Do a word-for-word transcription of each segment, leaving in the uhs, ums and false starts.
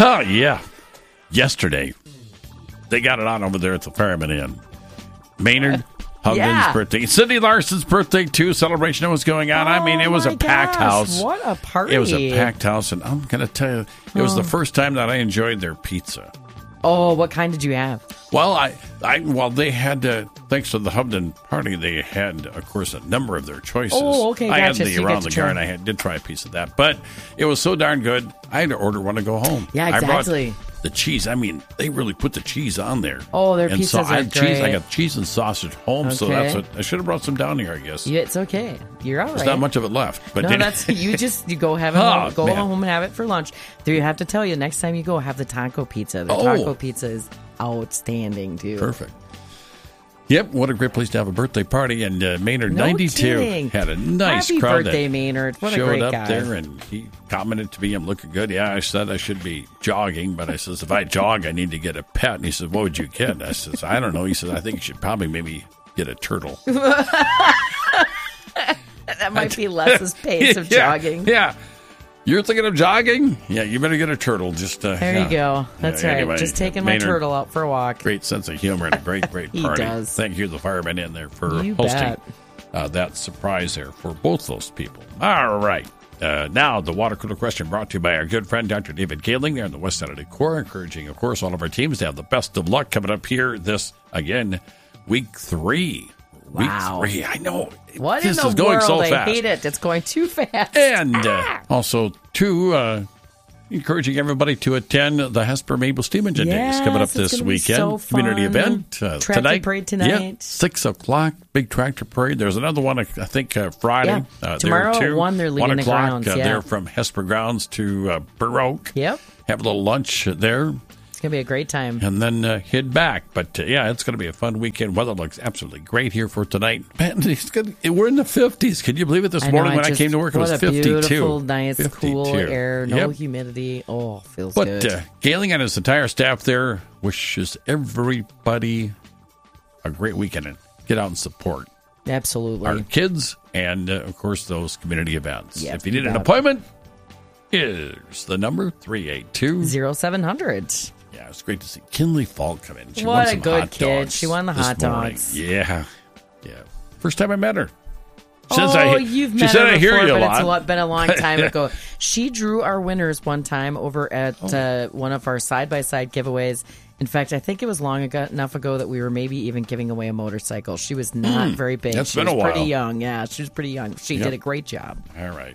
Oh, yeah. Yesterday, they got it on over there at the Fireman Inn. Maynard Huggins' Yeah. birthday. Cindy Larson's birthday, too. Celebration was going on. I mean, it was Oh, a my packed gosh, house. What a party. It was a packed house, and I'm going to tell you, it was Oh. the first time that I enjoyed their pizza. Oh, what kind did you have? Well, I, I, well, they had, uh, thanks to the Hubden party, they had, of course, a number of their choices. Oh, okay, I had gotcha. the So you around get the to try. garden. I had, did try a piece of that, but it was so darn good. I had to order one to go home. Yeah, I brought exactly. the cheese. I mean, they really put the cheese on there. Oh, their and pizzas so I are had cheese. I great. got cheese and sausage home, so Okay. that's what I should have brought some down here. I guess Yeah, it's okay. You're all right. there's not much of it left. But No, then- that's you. Just you go have it. Oh, home, go man. home and have it for lunch. Do you have to tell you next time you go have the taco pizza? The Oh. taco pizza is outstanding too. Perfect. Yep, what a great place to have a birthday party. And uh, Maynard, No ninety-two, kidding. had a nice Happy crowd birthday, that Maynard! What a showed great up guy. there, and he commented to me, I'm looking good. Yeah, I said I should be jogging, but I says, if I jog, I need to get a pet. And he says, what would you get? I says, I don't know. He says, I think you should probably maybe get a turtle. That might be Les's pace of yeah, jogging. Yeah. You're thinking of jogging? Yeah, you better get a turtle. Just uh, There yeah. you go. That's Yeah, right. anyway, Just taking my Maynard, turtle out for a walk. Great sense of humor and a great, great He party. does. Thank you, the firemen in there, for You hosting bet. uh, that surprise there for both those people. All right. Uh, now, the water cooler question brought to you by our good friend, Doctor David Kaling, there on the west side of the core, encouraging, of course, all of our teams to have the best of luck coming up here this, again, week three. Wow. Week three. I know. What this in the is going world? so I fast. hate it. It's going too fast. And uh, also, two, uh, encouraging everybody to attend the Hesper Maple Steam Engine Yes, Days coming up it's this gonna be weekend. so Community fun. event uh, Tractor tonight. parade tonight. Yeah, six o'clock. Big tractor parade. There's another one, I think, uh, Friday. Yeah. Uh, Tomorrow there at too. one, they're leaving one the o'clock, grounds, Uh, yeah. They're from Hesper Grounds to uh, Burr Oak. Yep. Have a little lunch there. It's gonna be a great time. And then uh, head back. But uh, yeah, it's going to be a fun weekend. Weather looks absolutely great here for tonight. Man, it's gonna, we're in the fifties. Can you believe it? This I know, morning I when I just- came to work, it was what a fifty-two. beautiful, nice, cool fifty-two. air, no Yep. humidity. Oh, feels But good. uh, Gailing and his entire staff there wishes everybody a great weekend and get out and support Absolutely. our kids and, uh, of course, those community events. Yeah, if you need you an bet. appointment, here's the number, three eight two. Zero seven hundred. Yeah, it's great to see Kinley Falk come in. She What won a some good hot kid. dogs She won the this hot morning. dogs. Yeah, yeah. First time I met her. Oh, Since I, you've she met said her I before, hear you a but lot. it's a lot, been a long time ago. She drew our winners one time over at Oh. uh, one of our side-by-side giveaways. In fact, I think it was long ago, enough ago that we were maybe even giving away a motorcycle. She was not very big. Hmm. That's she been was a while. pretty young. Yeah, she was pretty young. She Yep. did a great job. All right.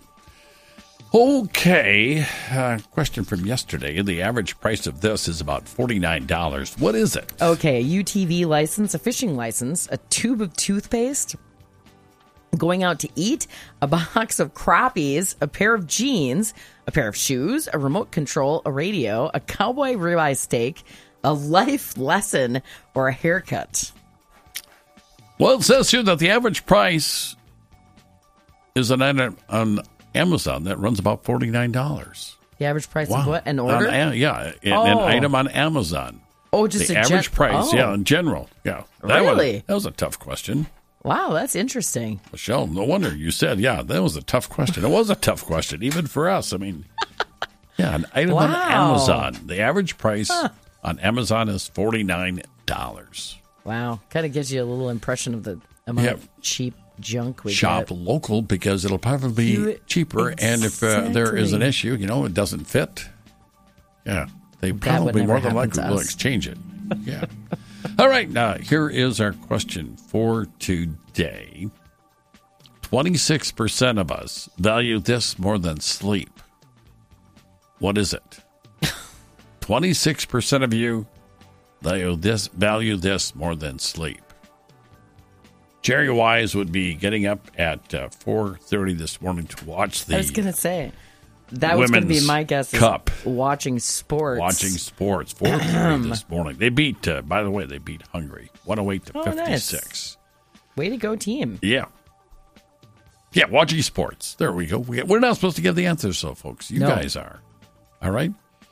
Okay. Uh, question from yesterday. The average price of this is about forty-nine dollars. What is it? Okay, a U T V license, a fishing license, a tube of toothpaste, going out to eat, a box of crappies, a pair of jeans, a pair of shoes, a remote control, a radio, a cowboy ribeye steak, a life lesson, or a haircut. Well, it says here that the average price is an item on Amazon that runs about forty-nine dollars. The average price of what? An On order? a- yeah, an, Oh. an item on Amazon. oh, just the a average gen- price, oh. yeah, in general. Yeah. That Really? Was, that was a tough question. Wow, that's interesting. Michelle, no wonder you said, yeah, that was a tough question. It was a tough question, even for us. I mean, yeah, an item on Wow. Amazon. The average price on Amazon is forty-nine dollars. Wow, kind of gives you a little impression of the amount Yeah. of cheap junk we Shop get. local because it'll probably be You- cheaper. And if uh, there is an exactly. issue, you know, it doesn't fit, yeah, they would probably never more than happen to likely will us. exchange it. Yeah. All right. Now, here is our question for today. twenty-six percent of us value this more than sleep. What is it? twenty-six percent of you value this, value this more than sleep. Jerry Wise would be getting up at uh, four thirty this morning to watch the I was going to say, that was going to be Women's my guess. is Cup. Watching sports. watching sports. four thirty this morning. They beat, uh, by the way, they beat Hungary. one oh eight to Oh, nice. fifty-six. Way to go, team. Yeah. Yeah, watching sports. There we go. We- We're not supposed to give the answers, so folks. You No. guys are. All right?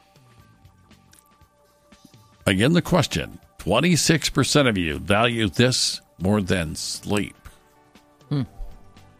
Again, the question. twenty-six percent of you value this more than sleep. Hmm.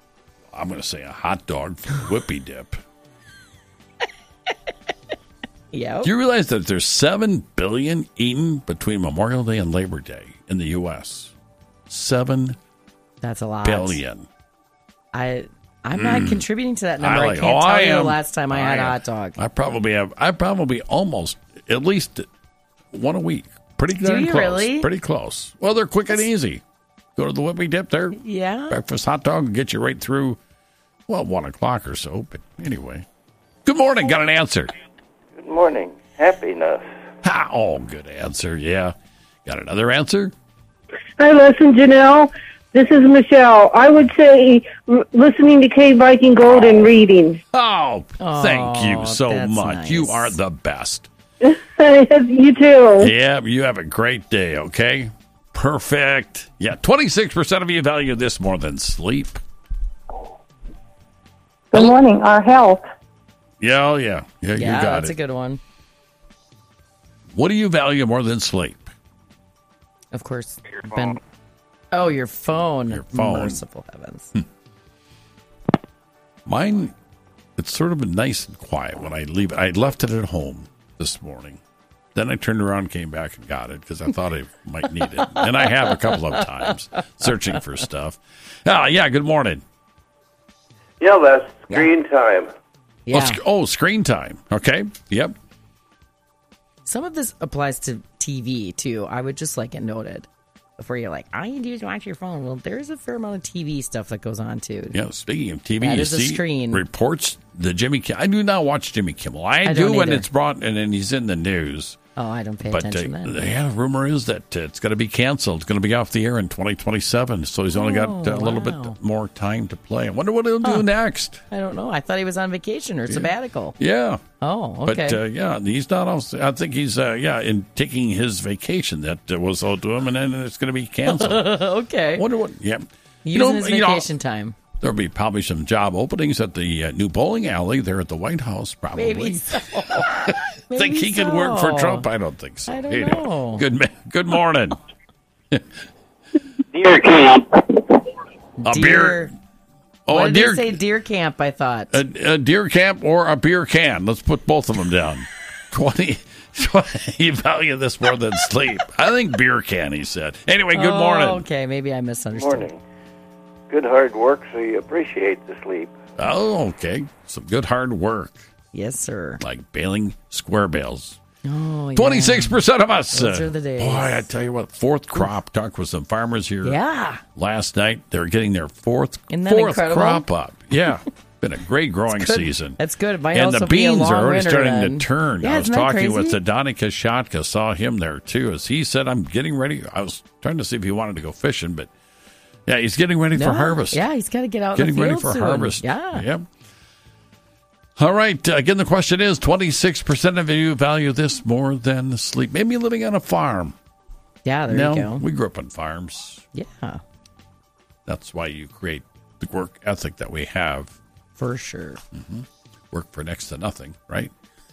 I'm going to say a hot dog for whippy dip. Yep. Do you realize that there's seven billion eaten between Memorial Day and Labor Day in the U S? Seven That's a lot. billion. I I'm not mm. contributing to that number. I, I, like, can't oh, tell I you am, the last time I, I had am. a hot dog. I probably have. I probably almost at least one a week. Pretty darn Do you close. really? Pretty close. Well, they're quick and easy. Go to the Whippy Dip there. Yeah. Breakfast hot dog will get you right through. Well, one o'clock or so. But anyway, good morning. Got an answer. Good morning. Happiness. Ha, oh, good answer. Yeah. Got another answer? Hi, listen, Janelle. This is Michelle. I would say r- listening to K Viking Gold and reading. Oh, thank Oh, you so that's much. nice. You are the best. You too. Yeah, you have a great day, okay? Perfect. Yeah, twenty-six percent of you value this more than sleep. Good morning. Our health. Yeah, oh, yeah. Yeah, you Yeah, got that's it. a good one. What do you value more than sleep? Of course. Ben. Oh, your phone. Your phone. Merciful heavens. Mine, it's sort of been nice and quiet when I leave it. I left it at home this morning. Then I turned around and came back and got it because I thought I might need it. And I have a couple of times searching for stuff. Ah, yeah, good morning. Yeah, that's screen time. Yeah. Oh, sc- oh, screen time. Okay. Yep. Some of this applies to T V, too. I would just like it noted before you're like, all you do is watch your phone. Well, there's a fair amount of T V stuff that goes on, too. Yeah, speaking of T V, That you is a see screen. reports the Jimmy Kimmel. I do not watch Jimmy Kimmel. I, I do don't when either. it's brought and then he's in the news. Oh, I don't pay But uh, attention then. the yeah, rumor is that uh, it's going to be canceled. It's going to be off the air in twenty twenty-seven. So he's only got Oh, uh, a little wow. bit more time to play. I wonder what he'll do next. I don't know. I thought he was on vacation or sabbatical. Yeah. Oh, okay. But uh, yeah, he's not. Also, I think he's uh, yeah in taking his vacation that uh, was owed to him, and then it's going to be canceled. okay. Wonder what? Yeah, Using his you know, vacation time. there'll be probably some job openings at the uh, new bowling alley there at the White House. Probably. Maybe so. Think he Maybe can work for so. Trump? I don't think so. I don't Anyway, know. Good. ma- Good morning. Deer camp. A Deer. beer. Oh, Why a did deer. they say deer camp, I thought. A, a deer camp or a beer can. Let's put both of them down. twenty, twenty You value this more than sleep. I think beer can, he said. Anyway, good Oh, morning. okay, maybe I misunderstood. Morning. Good hard work, so you appreciate the sleep. Oh, okay. Some good hard work, Yes, sir. like baling square bales. Oh, yeah. twenty-six percent of us. Those uh, are the days. Boy, I tell you what, fourth crop. Talked with some farmers here Yeah. last night. They're getting their fourth, Isn't that fourth incredible? crop up. Yeah. Been a great growing Good. season. That's good. It might And also the be a beans long are already winter starting then. to turn. Yeah, I was isn't that talking with crazy? Adonica Shotka, saw him there too. As he said, I'm getting ready. I was trying to see if he wanted to go fishing, but yeah, he's getting ready No. for harvest. Yeah, he's got to get out Getting in the ready field for soon. harvest. Yeah. Yep. All right. Uh, again, the question is twenty-six percent of you value this more than sleep. Maybe living on a farm. Yeah, there no, you go. we grew up on farms. Yeah, That's why you create the work ethic that we have. for sure. Work for next to nothing, right?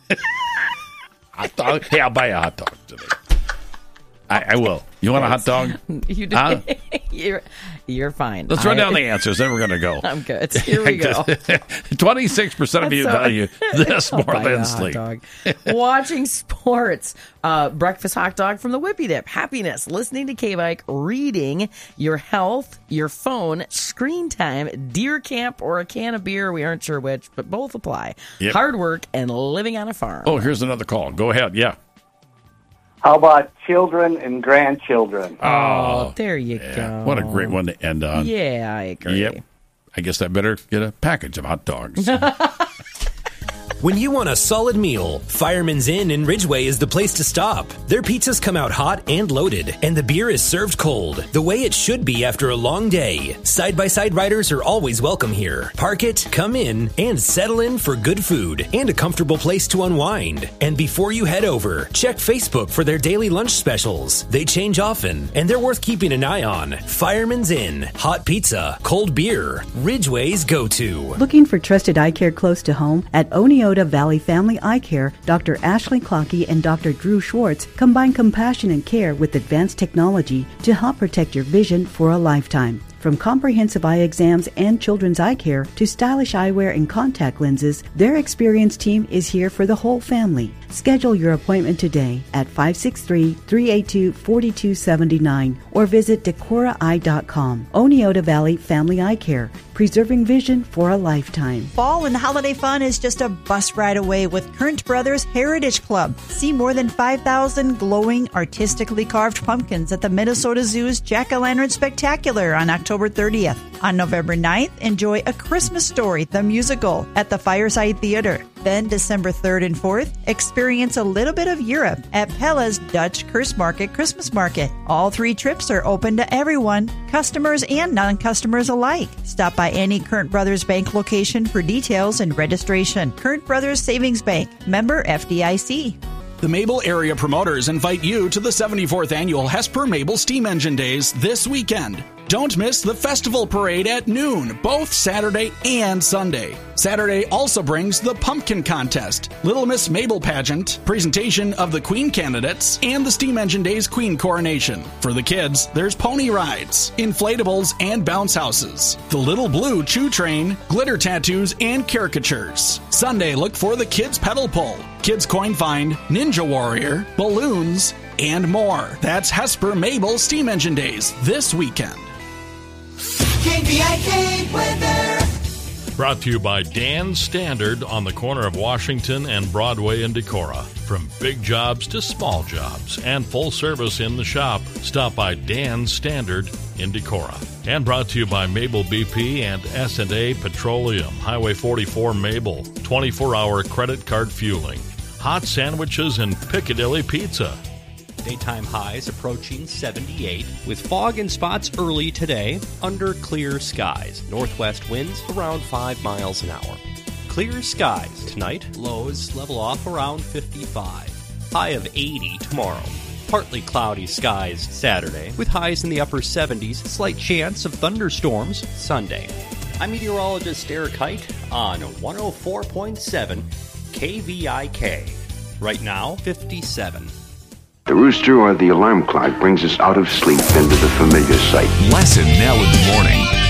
Hot dog? Hey, I'll buy a hot dog today. I, I will. You want a hot dog? You do. Huh? you're, you're fine. Let's run I- down the answers, then we're going to go. I'm good. Here we go. twenty-six percent of you That's so- value this I'll more buy than a hot sleep. dog. Watching sports, uh, breakfast hot dog from the Whippy Dip, happiness, listening to K-Bike, reading, your health, your phone, screen time, deer camp, or a can of beer. We aren't sure which, but both apply. Yep. Hard work and living on a farm. Oh, here's another call. Go ahead. Yeah. How about children and grandchildren? Oh, there you Yeah. go. What a great one to end on. Yeah, I agree. Yep. I guess I better get a package of hot dogs. When you want a solid meal, Fireman's Inn in Ridgeway is the place to stop. Their pizzas come out hot and loaded, and the beer is served cold, the way it should be after a long day. Side-by-side riders are always welcome here. Park it, come in, and settle in for good food and a comfortable place to unwind. And before you head over, check Facebook for their daily lunch specials. They change often, and they're worth keeping an eye on. Fireman's Inn, hot pizza, cold beer, Ridgeway's go-to. Looking for trusted eye care close to home? At Oneota Valley Family Eye Care, Doctor Ashley Clockey and Doctor Drew Schwartz combine compassion and care with advanced technology to help protect your vision for a lifetime. From comprehensive eye exams and children's eye care to stylish eyewear and contact lenses, their experienced team is here for the whole family. Schedule your appointment today at five six three, three eight two, four two seven nine or visit decora eye dot com. Oneota Valley Family Eye Care, preserving vision for a lifetime. Fall and holiday fun is just a bus ride away with Current Brothers Heritage Club. See more than five thousand glowing, artistically carved pumpkins at the Minnesota Zoo's Jack-O-Lantern Spectacular on October thirtieth. On November ninth, enjoy A Christmas Story, the musical, at the Fireside Theater. Then December third and fourth, experience a little bit of Europe at Pella's Dutch Kerstmarket Christmas Market. All three trips are open to everyone, customers and non-customers alike. Stop by any Current Brothers Bank location for details and registration. Current Brothers Savings Bank, member F D I C. The Mabel Area Promoters invite you to the seventy-fourth Annual Hesper Mabel Steam Engine Days this weekend. Don't miss the Festival Parade at noon, both Saturday and Sunday. Saturday also brings the Pumpkin Contest, Little Miss Mabel Pageant, presentation of the Queen candidates, and the Steam Engine Days Queen Coronation. For the kids, there's pony rides, inflatables, and bounce houses, the Little Blue Chew Train, glitter tattoos, and caricatures. Sunday, look for the Kids Pedal Pull, Kids Coin Find, Ninja Warrior, balloons, and more. That's Hesper Mabel Steam Engine Days this weekend. K V I K weather. Brought to you by Dan Standard on the corner of Washington and Broadway in Decorah. From big jobs to small jobs and full service in the shop, stop by Dan Standard in Decorah. And brought to you by Mabel B P and S and A Petroleum, Highway forty-four Mabel, twenty-four hour credit card fueling, hot sandwiches and Piccadilly Pizza. Daytime highs approaching seventy-eight, with fog and spots early today under clear skies. Northwest winds around five miles an hour. Clear skies tonight. Lows level off around fifty-five. High of eighty tomorrow. Partly cloudy skies Saturday, with highs in the upper seventies. Slight chance of thunderstorms Sunday. I'm meteorologist Eric Height on one oh four point seven K V I K. Right now, fifty-seven. The rooster or the alarm clock brings us out of sleep into the familiar sight. Lesson now in the morning.